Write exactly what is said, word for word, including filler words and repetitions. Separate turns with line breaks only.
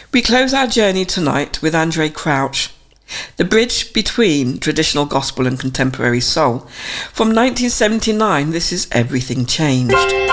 We close our journey tonight with Andraé Crouch, the bridge between traditional gospel and contemporary soul. From nineteen seventy-nine, this is Everything Changed.